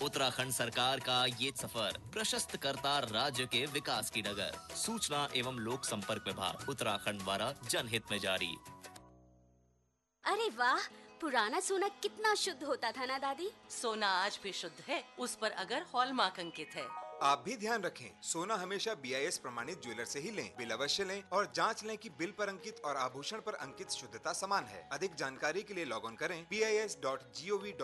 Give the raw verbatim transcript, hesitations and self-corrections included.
उत्तराखंड सरकार का ये सफर प्रशस्त करता राज्य के विकास की डगर। सूचना एवं लोक संपर्क विभाग उत्तराखंड द्वारा जनहित में जारी। अरे वाह, पुराना सोना कितना शुद्ध होता था ना दादी। सोना आज भी शुद्ध है, उस पर अगर हॉलमार्क अंकित है। आप भी ध्यान रखें, सोना हमेशा बी आई एस प्रमाणित ज्वेलर से ही लें। बिल अवश्य लें और जांच लें कि बिल पर अंकित और आभूषण पर अंकित शुद्धता समान है। अधिक जानकारी के लिए लॉग ऑन करें B I S dot G O V